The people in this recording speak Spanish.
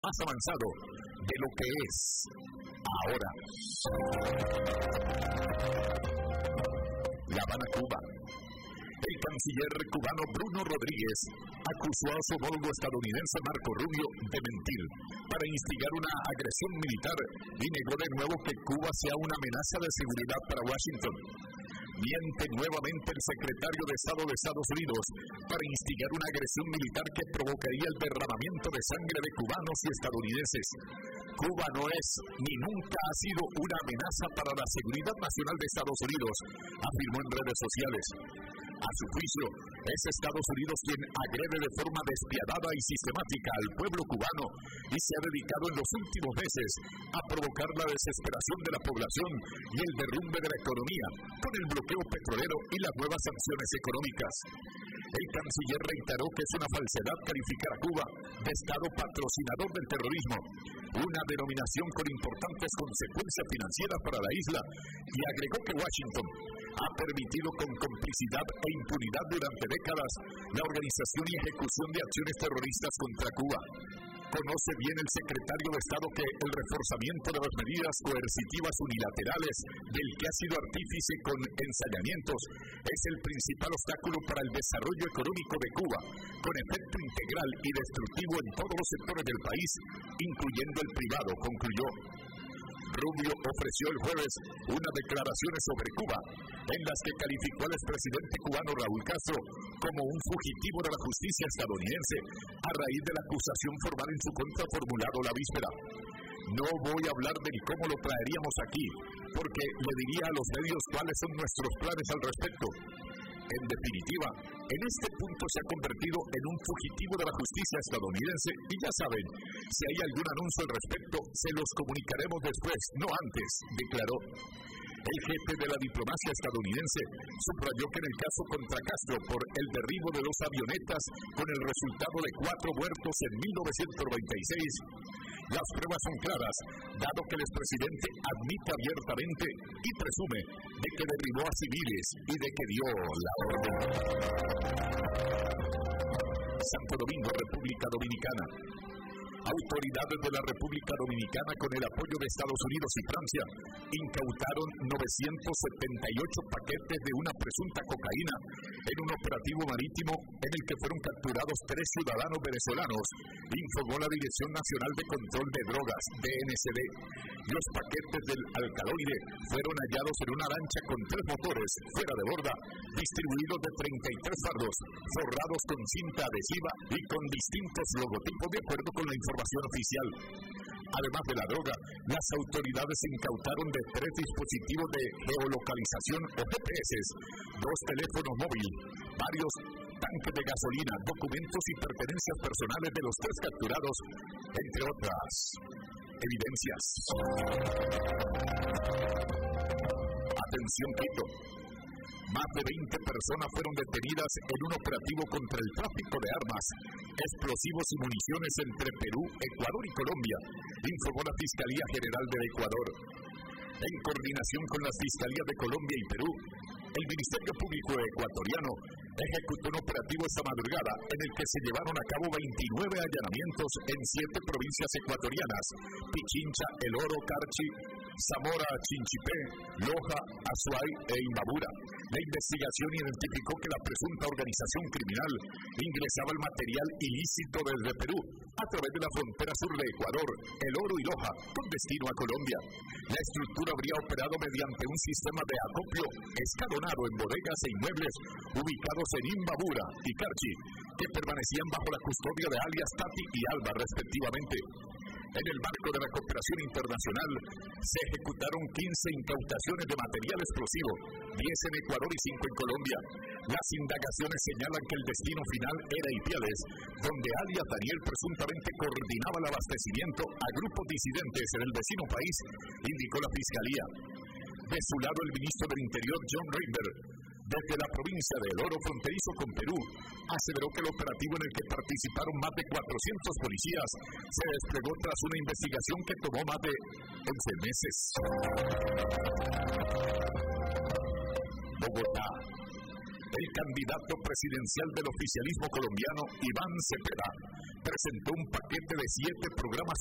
más avanzado de lo que es ahora. La Habana, Cuba. El canciller cubano Bruno Rodríguez acusó a su homólogo estadounidense Marco Rubio de mentir para instigar una agresión militar y negó de nuevo que Cuba sea una amenaza de seguridad para Washington. Miente nuevamente el secretario de Estado de Estados Unidos para instigar una agresión militar que provocaría el derramamiento de sangre de cubanos y estadounidenses. Cuba no es ni nunca ha sido una amenaza para la seguridad nacional de Estados Unidos, afirmó en redes sociales. A su juicio, es Estados Unidos quien agrede de forma despiadada y sistemática al pueblo cubano y se ha dedicado en los últimos meses a provocar la desesperación de la población y el derrumbe de la economía con el bloqueo petrolero y las nuevas sanciones económicas. El canciller reiteró que es una falsedad calificar a Cuba de Estado patrocinador del terrorismo, una denominación con importantes consecuencias financieras para la isla, y agregó que Washington ha permitido con complicidad e impunidad durante décadas la organización y ejecución de acciones terroristas contra Cuba. Conoce bien el secretario de Estado que el reforzamiento de las medidas coercitivas unilaterales del que ha sido artífice con ensayamientos es el principal obstáculo para el desarrollo económico de Cuba, con efecto integral y destructivo en todos los sectores del país, incluyendo el privado, concluyó. Rubio ofreció el jueves unas declaraciones sobre Cuba, en las que calificó al expresidente cubano Raúl Castro como un fugitivo de la justicia estadounidense a raíz de la acusación formal en su contra formulado la víspera. No voy a hablar de cómo lo traeríamos aquí, porque le diría a los medios cuáles son nuestros planes al respecto. En definitiva, en este punto se ha convertido en un fugitivo de la justicia estadounidense y ya saben, si hay algún anuncio al respecto, se los comunicaremos después, no antes, declaró. El jefe de la diplomacia estadounidense subrayó que en el caso contra Castro por el derribo de 2 avionetas con el resultado de 4 muertos en 1996, las pruebas son claras, dado que el expresidente admite abiertamente y presume de que derribó a civiles y de que dio la orden. Santo Domingo, República Dominicana. Autoridades de la República Dominicana, con el apoyo de Estados Unidos y Francia, incautaron 978 paquetes de una presunta cocaína en un operativo marítimo en el que fueron capturados 3 ciudadanos venezolanos, informó la Dirección Nacional de Control de Drogas, DNCD. Los paquetes del alcaloide fueron hallados en una lancha con 3 motores fuera de borda, distribuidos de 33 fardos, forrados con cinta adhesiva y con distintos logotipos de acuerdo con la información oficial. Además de la droga, las autoridades incautaron de 3 dispositivos de geolocalización o GPS, 2 teléfonos móviles, varios tanques de gasolina, documentos y pertenencias personales de los 3 capturados, entre otras evidencias. Atención, Quito. Más de 20 personas fueron detenidas en un operativo contra el tráfico de armas, explosivos y municiones entre Perú, Ecuador y Colombia, informó la Fiscalía General del Ecuador. En coordinación con las Fiscalías de Colombia y Perú, el Ministerio Público Ecuatoriano ejecutó un operativo esta madrugada en el que se llevaron a cabo 29 allanamientos en 7 provincias ecuatorianas: Pichincha, El Oro, Carchi, Zamora, Chinchipé, Loja, Azuay e Imbabura. La investigación identificó que la presunta organización criminal ingresaba el material ilícito desde Perú a través de la frontera sur de Ecuador, El Oro y Loja, con destino a Colombia. La estructura habría operado mediante un sistema de acopio escalonado en bodegas e inmuebles ubicados en Imbabura y Carchi, que permanecían bajo la custodia de alias Tati y Alba, respectivamente. En el marco de la cooperación internacional, se ejecutaron 15 incautaciones de material explosivo, 10 en Ecuador y 5 en Colombia. Las indagaciones señalan que el destino final era Ipiales, donde alias Daniel presuntamente coordinaba el abastecimiento a grupos disidentes en el vecino país, indicó la Fiscalía. De su lado, el ministro del Interior, John Rainber, desde la provincia de El Oro, fronterizo con Perú, aseveró que el operativo en el que participaron más de 400 policías se desplegó tras una investigación que tomó más de 11 meses. Bogotá. el candidato presidencial del oficialismo colombiano, Iván Cepeda, presentó un paquete de 7 programas